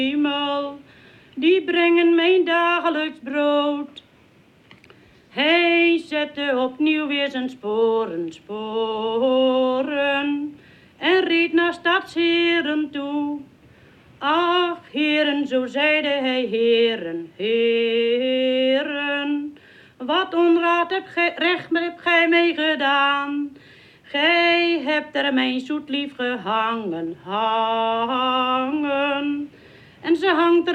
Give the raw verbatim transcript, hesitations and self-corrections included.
hemel, die brengen mijn dagelijks brood. Hij zette opnieuw weer zijn sporen, sporen, en reed naar stadsheren toe. Ach, heren, zo zeide hij, heren, heren, wat onraad hebt gij, recht hebt gij mij gedaan. Gij hebt er mijn zoet lief gehangen, hangen, en ze hangt er